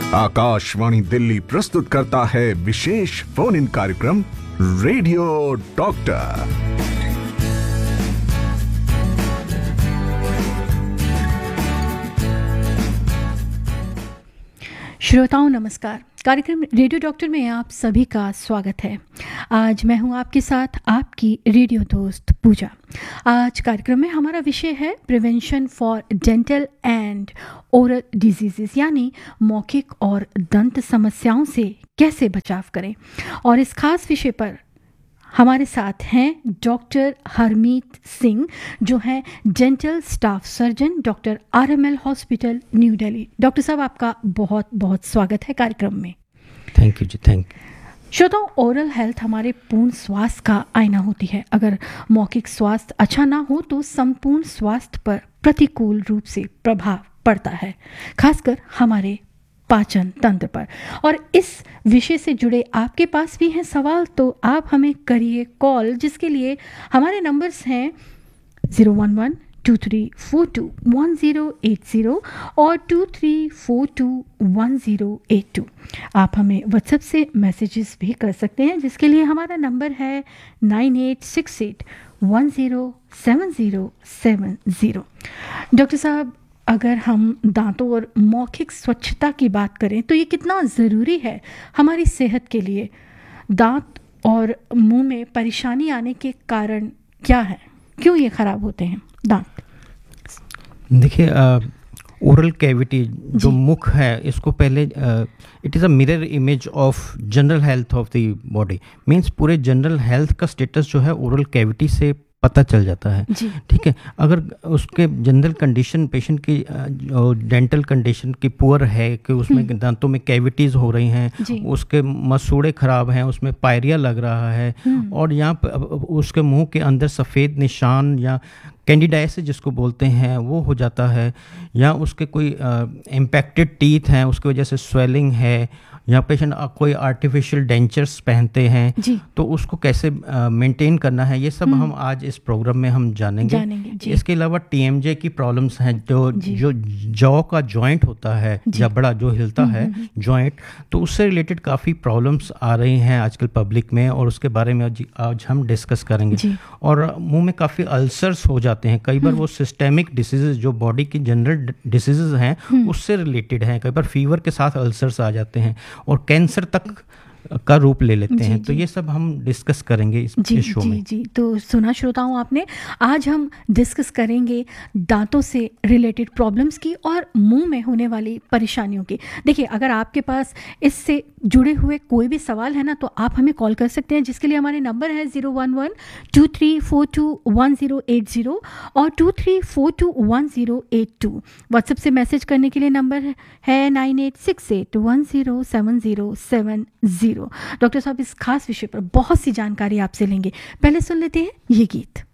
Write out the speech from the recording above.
आकाशवाणी दिल्ली प्रस्तुत करता है विशेष फोन इन कार्यक्रम रेडियो डॉक्टर। श्रोताओं नमस्कार। कार्यक्रम रेडियो डॉक्टर में आप सभी का स्वागत है। आज मैं हूं आपके साथ आपकी रेडियो दोस्त पूजा। आज कार्यक्रम में हमारा विषय है prevention for dental and oral diseases, यानी मौखिक और दंत समस्याओं से कैसे बचाव करें। और इस खास विषय पर हमारे साथ हैं डॉक्टर हरमीत सिंह, जो हैं dental staff surgeon, doctor RML hospital new Delhi. Doctor साहब, आपका बहुत बहुत स्वागत है कार्यक्रम में। Thank you ji, thank you. श्रोताओं, ओरल हेल्थ हमारे पूर्ण स्वास्थ्य का आईना होती है। अगर मौखिक स्वास्थ्य अच्छा ना हो तो संपूर्ण स्वास्थ्य पर प्रतिकूल रूप से प्रभाव पड़ता है, खासकर हमारे पाचन तंत्र पर। और इस विषय से जुड़े आपके पास भी हैं सवाल, तो आप हमें करिए कॉल, जिसके लिए हमारे नंबर्स हैं 011-2342-1080 और 2342-1082। आप हमें व्हाट्सएप से मैसेजेस भी कर सकते हैं, जिसके लिए हमारा नंबर है 9868107070। डॉक्टर साहब, अगर हम दांतों और मौखिक स्वच्छता की बात करें तो ये कितना ज़रूरी है हमारी सेहत के लिए। दांत और मुंह में परेशानी आने के कारण क्या है, क्यों ये ख़राब होते हैं दांत? देखिए, ओरल कैविटी जो मुख है, इसको पहले it is a mirror image of general health of the body. Means पूरे जनरल हेल्थ का स्टेटस जो है ओरल कैविटी से पता चल जाता है। ठीक है, अगर उसके जनरल कंडीशन पेशेंट की डेंटल कंडीशन की पुअर है कि उसमें दांतों में कैविटीज हो रही हैं, उसके मसूड़े खराब हैं, उसमें पायरिया लग रहा है, और यहाँ उसके मुंह के अंदर सफ़ेद निशान या कैंडिडाइसिस जिसको बोलते हैं वो हो जाता है, या उसके कोई इम्पैक्टेड टीथ हैं, उसकी वजह से स्वेलिंग है, या पेशेंट कोई आर्टिफिशियल डेंचर्स पहनते हैं, तो उसको कैसे मेंटेन करना है, ये सब हम आज इस प्रोग्राम में हम जानेंगे। इसके अलावा TMJ की प्रॉब्लम्स हैं, जो जॉ का जॉइंट होता है, जबड़ा जो हिलता है जॉइंट, तो उससे रिलेटेड काफ़ी प्रॉब्लम्स आ रही हैं आजकल पब्लिक में, और उसके बारे में आज हम डिस्कस करेंगे। और मुंह में काफ़ी अल्सर्स हो जाते हैं, कई बार वो सिस्टेमिक डिसीजेज जो बॉडी की जनरल डिसीजेज हैं उससे रिलेटेड हैं, कई बार फीवर के साथ अल्सर्स आ जाते हैं और कैंसर तक का रूप ले लेते हैं। तो ये सब हम डिस्कस करेंगे इस शो में। जी, तो सुना श्रोताओं आपने, आज हम डिस्कस करेंगे दांतों से रिलेटेड प्रॉब्लम्स की और मुंह में होने वाली परेशानियों की। देखिए, अगर आपके पास इससे जुड़े हुए कोई भी सवाल है ना, तो आप हमें कॉल कर सकते हैं, जिसके लिए हमारे नंबर है 011-2342-1080 और 2342-1082। व्हाट्सएप से मैसेज करने के लिए नंबर है 9868107070। डॉक्टर साहब, इस खास विषय पर बहुत सी जानकारी आपसे लेंगे, पहले सुन लेते हैं ये गीत।